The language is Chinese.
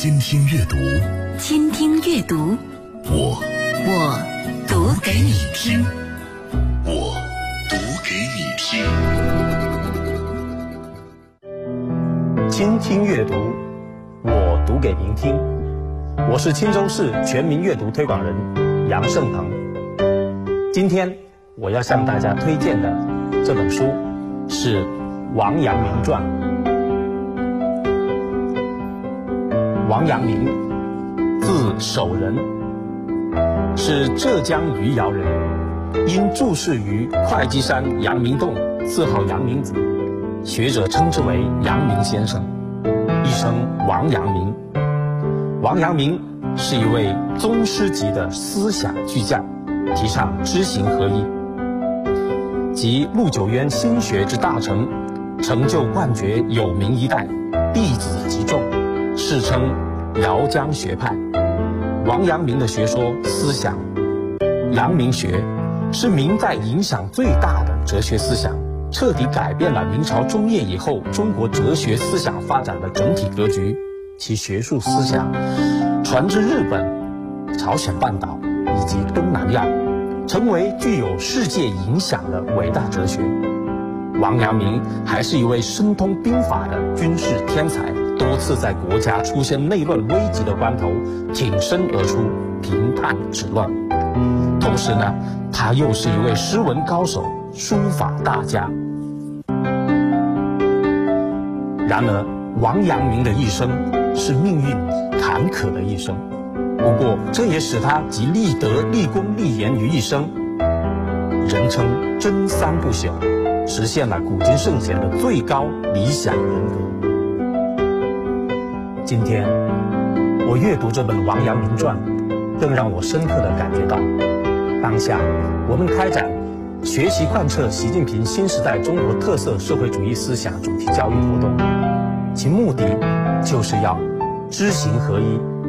倾听阅读， 倾听阅读， 我读给你听， 我读给你听。 倾听阅读，我读给您听。我是青州市全民阅读推广人杨胜鹏。今天我要向大家推荐的这本书是《王阳明传》。王阳明，字守仁，是浙江余姚人，因注释于会稽山阳明洞，自号阳明子，学者称之为阳明先生，一生王阳明。王阳明是一位宗师级的思想巨匠，提倡知行合一，集陆九渊心学之大成，成就冠绝有名一代，弟子极众，世称姚江学派。王阳明的学说思想，阳明学是明代影响最大的哲学思想，彻底改变了明朝中叶以后中国哲学思想发展的整体格局。其学术思想传至日本、朝鲜半岛以及东南亚，成为具有世界影响的伟大哲学。王阳明还是一位深通兵法的军事天才，多次在国家出现内乱危急的关头挺身而出，平叛止乱。同时呢，他又是一位诗文高手，书法大家。然而王阳明的一生是命运坎坷的一生，不过这也使他集立德、立功、立言于一身，人称真三不朽，实现了古今圣贤的最高理想人格。今天我阅读这本《王阳明传》，更让我深刻地感觉到，当下我们开展学习贯彻习近平新时代中国特色社会主义思想主题教育活动，其目的就是要知行合一，